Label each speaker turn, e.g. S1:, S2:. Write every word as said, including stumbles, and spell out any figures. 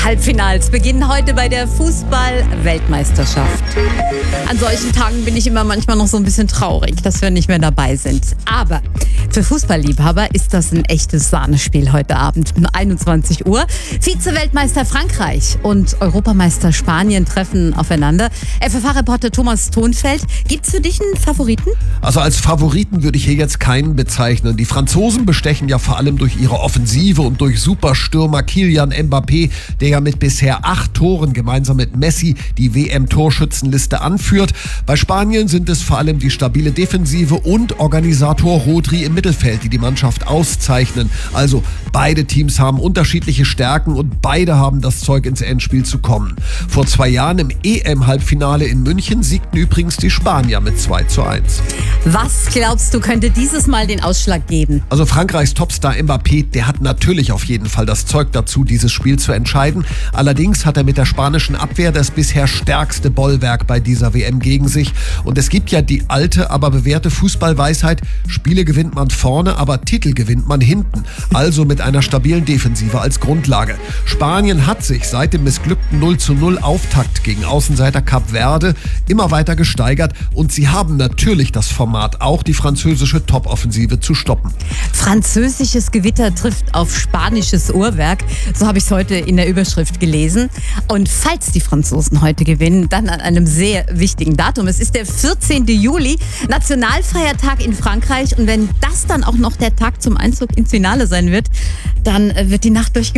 S1: Halbfinals beginnen heute bei der Fußball-Weltmeisterschaft. An solchen Tagen bin ich immer manchmal noch so ein bisschen traurig, dass wir nicht mehr dabei sind. Aber für Fußballliebhaber ist das ein echtes Sahnespiel heute Abend um einundzwanzig Uhr. Vize-Weltmeister Frankreich und Europameister Spanien treffen aufeinander. F F H-Reporter Thomas Thonfeld, gibt's für dich einen Favoriten?
S2: Also als Favoriten würde ich hier jetzt keinen bezeichnen. Die Franzosen bestechen ja vor allem durch ihre Offensive und durch Superstürmer Kylian Mbappé, der ja mit bisher acht Toren gemeinsam mit Messi die W M-Torschützenliste anführt. Bei Spanien sind es vor allem die stabile Defensive und Organisator Rodri im Mittelfeld, die die Mannschaft auszeichnen. Also beide Teams haben unterschiedliche Stärken und beide haben das Zeug, ins Endspiel zu kommen. Vor zwei Jahren im E M-Halbfinale in München siegten übrigens die Spanier mit zwei zu eins.
S1: Was glaubst du, könnte dieses Mal den Ausschlag geben?
S2: Also Frankreichs Topstar Mbappé, der hat natürlich auf jeden Fall das Zeug dazu, dieses Spiel zu entscheiden. Allerdings hat er mit der spanischen Abwehr das bisher stärkste Bollwerk bei dieser W M gegen sich. Und es gibt ja die alte, aber bewährte Fußballweisheit: Spiele gewinnt man vorne, aber Titel gewinnt man hinten. Also mit einer stabilen Defensive als Grundlage. Spanien hat sich seit dem missglückten null zu null Auftakt gegen Außenseiter Kap Verde immer weiter gesteigert. Und sie haben natürlich das Format, auch die französische Top-Offensive zu stoppen.
S1: Französisches Gewitter trifft auf spanisches Uhrwerk. So habe ich es heute in der Überschrift gelesen. Und falls die Franzosen heute gewinnen, dann an einem sehr wichtigen Datum. Es ist der vierzehnten Juli, Nationalfeiertag in Frankreich. Und wenn das dann auch noch der Tag zum Einzug ins Finale sein wird, dann wird die Nacht durchgeführt.